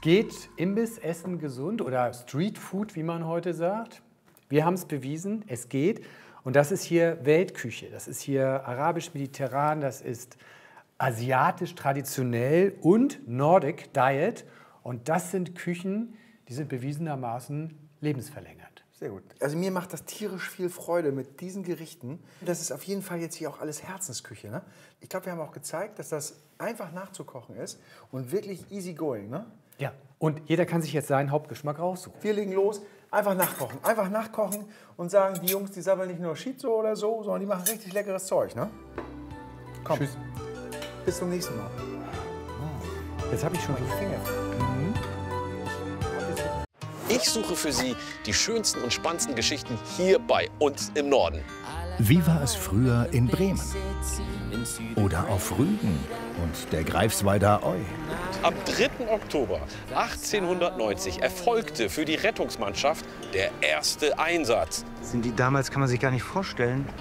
Geht Imbissessen gesund oder Streetfood, wie man heute sagt? Wir haben es bewiesen, es geht. Und das ist hier Weltküche. Das ist hier arabisch-mediterran, das ist asiatisch traditionell und Nordic Diet. Und das sind Küchen, die sind bewiesenermaßen lebensverlängert. Sehr gut. Also mir macht das tierisch viel Freude mit diesen Gerichten. Das ist auf jeden Fall jetzt hier auch alles Herzensküche. Ne? Ich glaube, wir haben auch gezeigt, dass das einfach nachzukochen ist und wirklich easy going. Ne? Ja, und jeder kann sich jetzt seinen Hauptgeschmack raussuchen. Wir legen los, einfach nachkochen. Einfach nachkochen und sagen, die Jungs, die sabbeln nicht nur Shizo oder so, sondern die machen richtig leckeres Zeug. Ne? Komm. Tschüss. Bis zum nächsten Mal. Jetzt habe ich schon die Finger. Ich suche für Sie die schönsten und spannendsten Geschichten hier bei uns im Norden. Wie war es früher in Bremen? Oder auf Rügen und der Greifswalder Eu? Am 3. Oktober 1890 erfolgte für die Rettungsmannschaft der erste Einsatz. Sind die damals, kann man sich gar nicht vorstellen,